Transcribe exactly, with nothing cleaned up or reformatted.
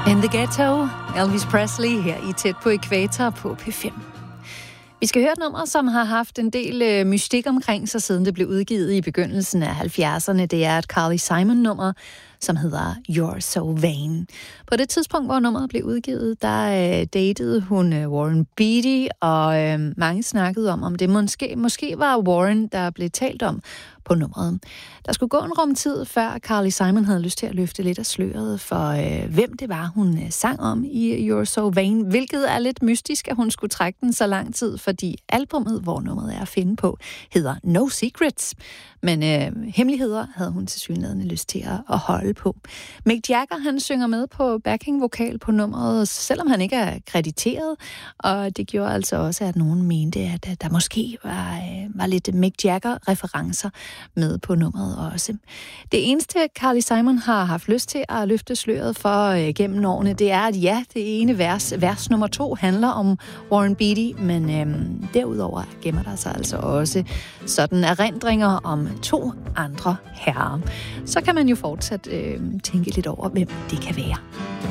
In the Ghetto, Elvis Presley her i Tæt på Ækvator på P fem. Vi skal høre et nummer, som har haft en del øh, mystik omkring sig, siden det blev udgivet i begyndelsen af halvfjerdserne. Det er et Carly Simon-nummer, som hedder You're So Vain. På det tidspunkt, hvor nummeret blev udgivet, der øh, datede hun øh, Warren Beatty, og øh, mange snakkede om, om det måske, måske var Warren, der blev talt om på nummeret. Der skulle gå en rum tid, før Carly Simon havde lyst til at løfte lidt af sløret for, øh, hvem det var, hun øh, sang om i You're So Vain, hvilket er lidt mystisk, at hun skulle trække den så lang tid, fordi albumet, hvor nummeret er at finde på, hedder No Secrets. Men øh, hemmeligheder havde hun tilsyneladende lyst til at, at holde på. Mick Jagger, han synger med på backing-vokal på nummeret, selvom han ikke er krediteret, og det gjorde altså også, at nogen mente, at der måske var, øh, var lidt Mick Jagger-referencer med på nummeret også. Det eneste, Carly Simon har haft lyst til at løfte sløret for øh, gennem årene, det er, at ja, det ene vers, vers nummer to, handler om Warren Beatty, men øh, derudover gemmer der sig altså også sådan erindringer om to andre herrer. Så kan man jo fortsat øh, tænke lidt over, hvem det kan være.